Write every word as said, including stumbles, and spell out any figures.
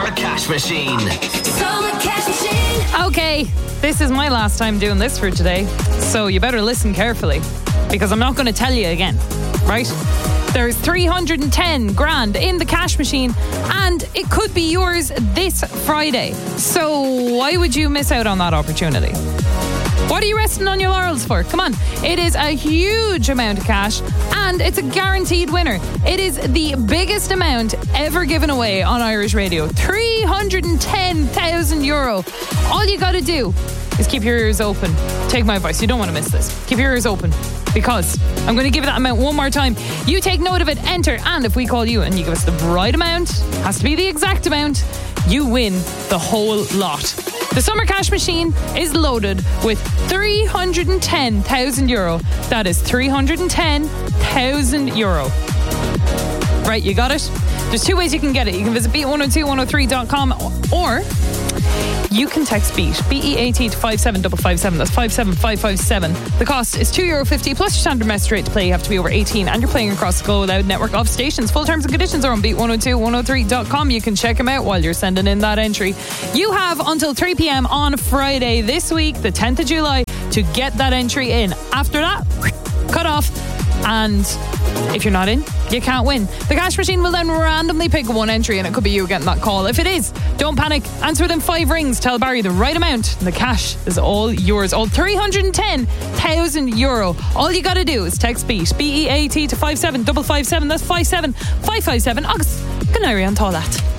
Summer Cash Machine. Summer Cash Machine. Okay, this is my last time doing this for today, so you better listen carefully, because I'm not going to tell you again, right? There's three hundred ten grand in the cash machine, and it could be yours this Friday. So why would you miss out on that opportunity? What are you resting on your laurels for? Come on. It is a huge amount of cash, and it's a guaranteed winner. It is the biggest amount ever given away on Irish radio. three hundred ten thousand euro. All you got to do is keep your ears open. Take my advice. You don't want to miss this. Keep your ears open, because I'm going to give you that amount one more time. You take note of it, enter, and if we call you and you give us the right amount, has to be the exact amount, you win the whole lot. The Summer Cash Machine is loaded with three hundred ten thousand euro. That is three hundred ten thousand euro. Right, you got it? There's two ways you can get it. You can visit beat one oh two one oh three dot com, or you can text BEAT, B E A T, to five seven five five seven. That's five seven five five seven. The cost is two euro fifty plus your standard message rate to play. You have to be over eighteen, and you're playing across the Go Loud network of stations. Full terms and conditions are on beat one oh two one oh three dot com. You can check them out while you're sending in that entry. You have until three p.m. on Friday this week, the tenth of July, to get that entry in. After that, cut off. And if you're not in, you can't win. The cash machine will then randomly pick one entry, and it could be you getting that call. If it is, don't panic. Answer within five rings. Tell Barry the right amount, and the cash is all yours. All three hundred ten thousand euro. All you got to do is text BEAT, B E A T, to five seven five five seven. That's five seven five five seven. Agus, good night, on Toilet.